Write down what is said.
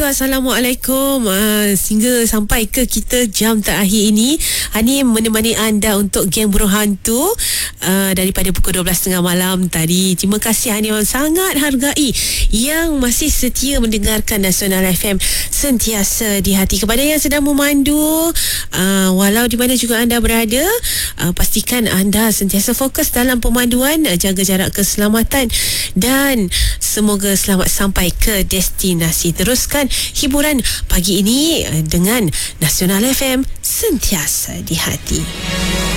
Assalamualaikum. Sehingga sampai ke kita jam terakhir ini, Hani menemani anda untuk Geng Burung Hantu daripada pukul 12.30 malam tadi. Terima kasih Hani, sangat hargai yang masih setia mendengarkan Nasional FM sentiasa di hati. Kepada yang sedang memandu, walau di mana juga anda berada, pastikan anda sentiasa fokus dalam pemanduan, jaga jarak keselamatan dan semoga selamat sampai ke destinasi. Teruskan hiburan pagi ini dengan Nasional FM sentiasa di hati.